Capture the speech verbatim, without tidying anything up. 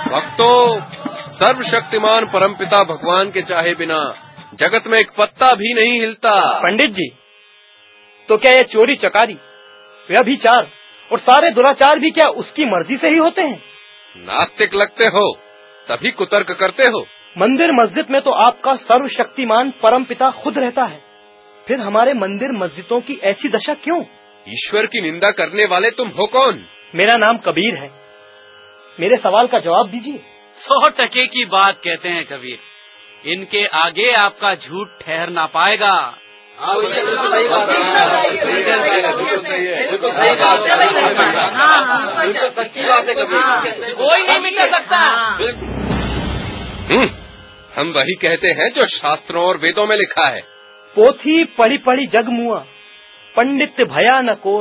भक्तों, सर्वशक्तिमान परमपिता भगवान के चाहे बिना जगत में एक पत्ता भी नहीं हिलता। पंडित जी, तो क्या ये चोरी चकारी, व्यभिचार और सारे दुराचार भी क्या उसकी मर्जी से ही होते हैं? नास्तिक लगते हो तभी कुतर्क करते हो। मंदिर मस्जिद में तो आपका सर्वशक्तिमान परमपिता खुद रहता है, फिर हमारे मंदिर मस्जिदों की ऐसी दशा क्यों? ईश्वर की निंदा करने वाले तुम हो कौन? मेरा नाम कबीर है। मेरे सवाल का जवाब दीजिए। सौ टके की बात कहते हैं कबीर, इनके आगे आपका झूठ ठहर ना पाएगा। कोई नहीं मिल सकता। हम वही कहते हैं जो शास्त्रों और वेदों में लिखा है। पोथी पढ़ी पढ़ी जग मुआ, पंडित भया न कोई।